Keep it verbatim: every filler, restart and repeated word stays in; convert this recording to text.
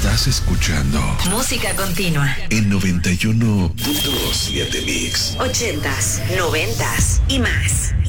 Estás escuchando Música Continua en noventa y uno punto siete Mix. Ochentas, noventas y más.